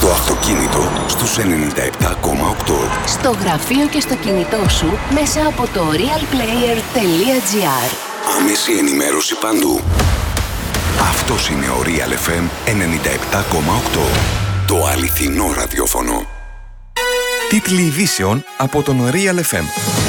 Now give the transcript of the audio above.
Στο αυτοκίνητο στους 97,8. Στο γραφείο και στο κινητό σου μέσα από το realplayer.gr. Άμεση ενημέρωση παντού. Αυτός είναι ο Real FM 97,8. Το αληθινό ραδιόφωνο. Τίτλοι ειδήσεων από τον Real FM.